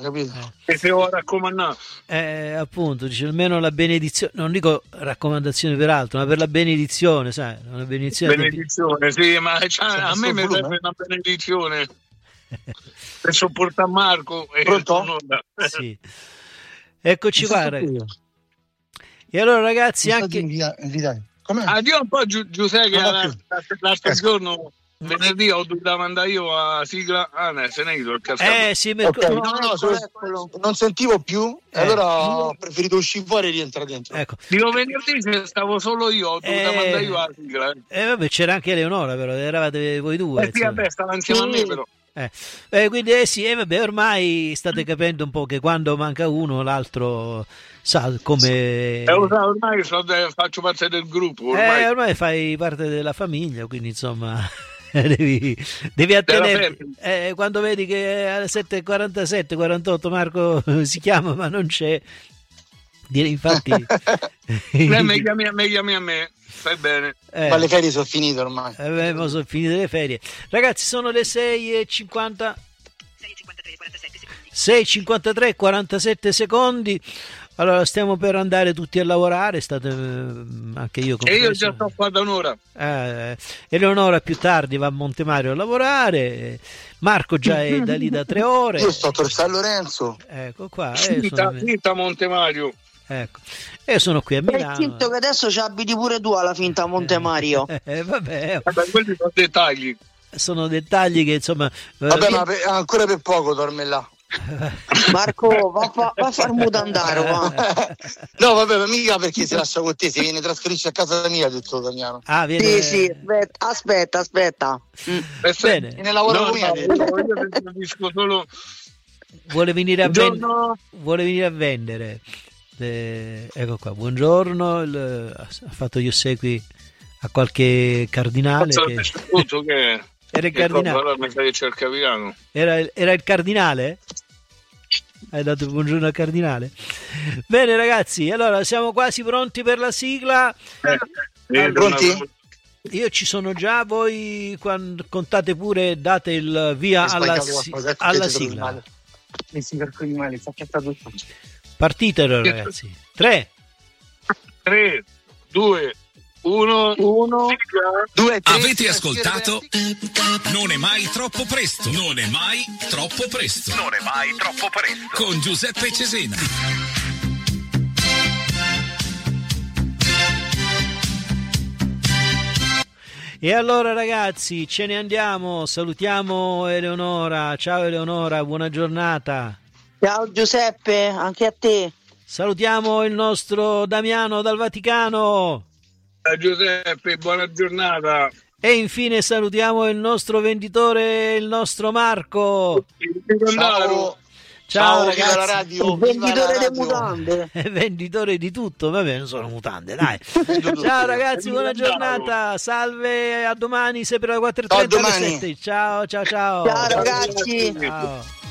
capito? E se ho raccomandato. Appunto, dice almeno la benedizione, non dico raccomandazione per altro, ma per la benedizione, sai, una benedizione. Benedizione, sì, ma a me mi serve una benedizione. Per sopportare Marco. Pronto? Sì. Eccoci qua, ragazzi. E allora, ragazzi, anche... Addio un po' Giuseppe, l'altro giorno... Venerdì ho dovuto mandare io a sigla. Se ne è ido il cascato. Sì, okay. Non sentivo più, allora ho preferito uscire fuori e rientrare dentro. Ecco. Dico venerdì stavo solo io, ho dovuto mandare io a sigla. Vabbè, c'era anche Eleonora, però eravate voi due. Sì, vabbè, stava insieme a me, però. Quindi vabbè, ormai state capendo un po' che quando manca uno l'altro sa come ormai faccio parte del gruppo ormai fai parte della famiglia, quindi insomma devi attenerti quando vedi che alle 7:47 48 Marco si chiama ma non c'è, infatti mi chiami a me, fai bene. Ma le ferie sono finite ormai. Sono finite le ferie, ragazzi. Sono le 6:50 6:53 47 secondi. Allora stiamo per andare tutti a lavorare, state anche io compreso. E io già sto qua da un'ora. Eleonora più tardi va a Montemario a lavorare, Marco già è da lì da 3 ore. Io sto per San Lorenzo. Ecco qua. Finta Montemario. Ecco. Io sono qui a Milano. Sento che adesso ci abiti pure tu alla finta Montemario. Vabbè, quelli sono dettagli. Sono dettagli che insomma. Vabbè, ma ancora per poco dorme là. Marco, va a far mutandare. No, vabbè, ma mica perché si lascia con te, si viene trasferisce a casa mia, ha detto Damiano. Viene... Sì, aspetta. Bene. Viene a lavorare con io solo... Vuole venire a vendere. Ecco qua, buongiorno. Ha fatto gli ossequi a qualche cardinale. Era il cardinale. Era il cardinale? Hai dato buongiorno al cardinale? Bene, ragazzi, allora siamo quasi pronti per la sigla. Pronti? Io ci sono già, voi contate pure, date il via alla sigla. Partitelo, ragazzi. 3 2 1 2 3. Avete ascoltato? Non è mai troppo presto. Non è mai troppo presto. Non è mai troppo presto. Con Giuseppe Cesena. E allora, ragazzi, ce ne andiamo. Salutiamo Eleonora. Ciao Eleonora, buona giornata. Ciao Giuseppe, anche a te. Salutiamo il nostro Damiano dal Vaticano. Giuseppe, buona giornata. E infine salutiamo il nostro venditore, il nostro Marco. Ciao ragazzi. La radio, il venditore delle mutande. Venditore di tutto, vabbè, non sono mutande, dai. Ciao ragazzi, buona giornata. Salve, a domani, sempre alle 4:30. Ciao, domani. Ciao. Ciao ragazzi. Ciao.